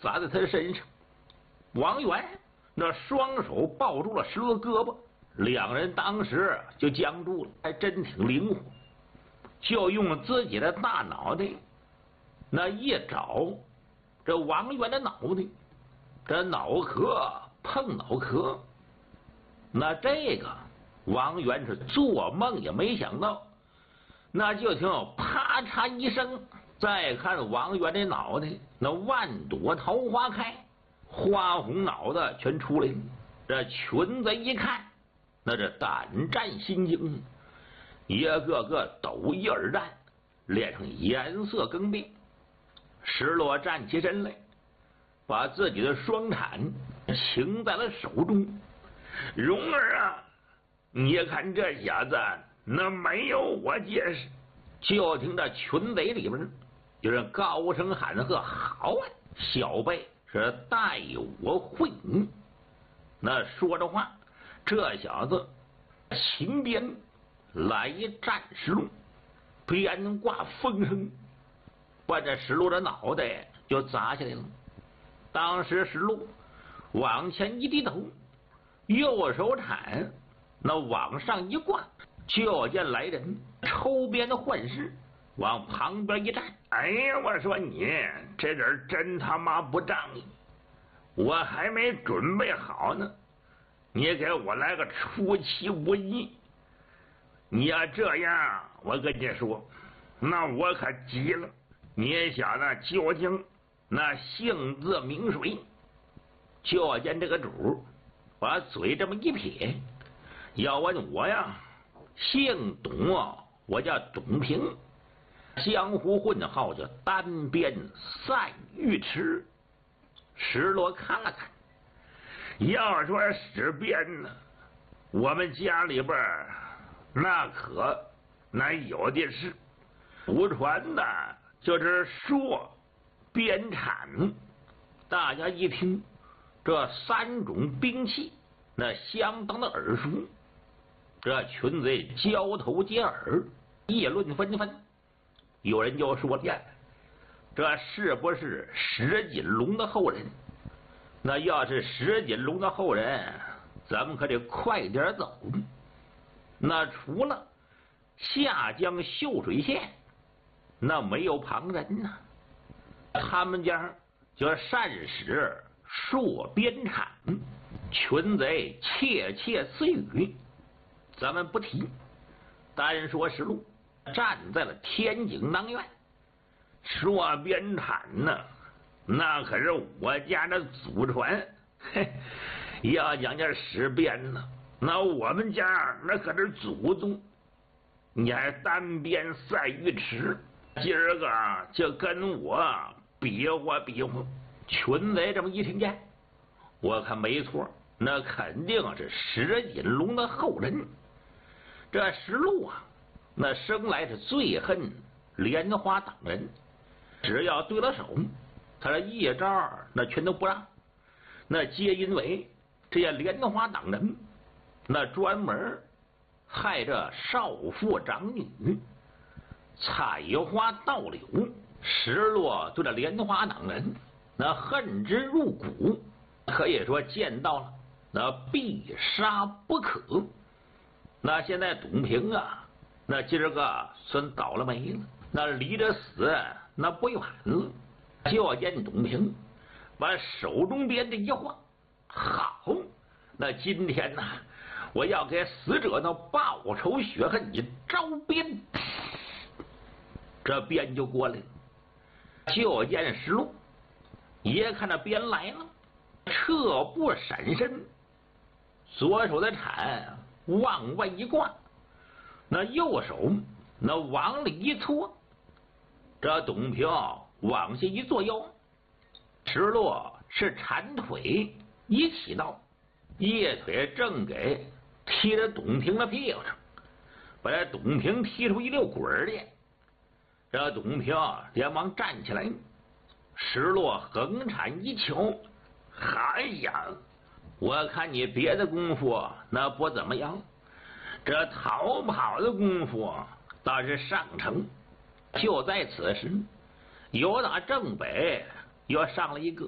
砸在他身上。王元那双手抱住了石路的胳膊，两人当时就僵住了，还真挺灵活，就用自己的大脑袋那一找，这王元的脑袋，这脑壳碰脑壳，那这个王元是做梦也没想到。那就听啪嚓一声，再看王元的脑袋，那万朵桃花开，花红脑袋全出来了。这群子一看，那这胆战心惊，一个个抖衣而战，脸上颜色更变。石罗站起身来，把自己的双铲擎在了手中。蓉儿啊，你看这小子那没有我结实。就听这群贼里边就是高声喊喝：“好啊，小辈是待我会你。”那说着话，这小子秦边来一战石路，边挂风声，把这石路的脑袋就砸下来了。当时石路往前一低头，右手铲那往上一挂，就见来人抽鞭的换势，往旁边一站。哎呀，我说你这人真他妈不仗义，我还没准备好呢，你给我来个出其不意。你要这样，我跟你说，那我可急了。你小子究竟那姓字名谁？就见这个主把嘴这么一撇，要问我呀，姓董啊，我叫董平，江湖混号叫单边赛尉迟。石罗看了看，要说使鞭呢，我们家里边那可那有的是，祖传的就是槊、鞭、铲。大家一听这三种兵器，那相当的耳熟。这群贼交头接耳，议论纷纷。有人就说了：“这是不是石锦龙的后人？那要是石锦龙的后人，咱们可得快点走。那除了下江秀水县，那没有旁人呢。他们家就善使槊鞭铲。”群贼窃窃私语，咱们不提，单说石路站在了天井当院。槊鞭铲呢，那可是我家的祖传。嘿，要讲这使鞭呢，那我们家那可是祖宗。你还单鞭赛尉迟，今儿个就跟我比划比划。群贼这么一听见，我看没错，那肯定是石锦龙的后人。这石路啊，那生来是最恨莲花党人，只要对了手，他这一招那全都不让。那皆因为这些莲花党人那专门害这少妇长女，采花盗柳。石落对这莲花党人那恨之入骨，可以说见到了那必杀不可。那现在董平啊，那今儿个算倒了霉了，那离着死那不远了。就见董平把手中鞭的一晃，好，那今天呢，我要给死者那报仇雪恨，你招鞭。这鞭就过来了。就见石路也看着鞭来了，撤步闪身，左手的铲往外一挂，那右手那往里一搓，这董平往下一坐腰，石落是铲腿一起到，一腿正给踢着董平的屁股上，把这董平踢出一溜滚去。这董平连忙站起来，石落横铲一瞧，哎呀，我看你别的功夫那不怎么样，这逃跑的功夫倒是上乘。就在此时，由打正北又上了一个，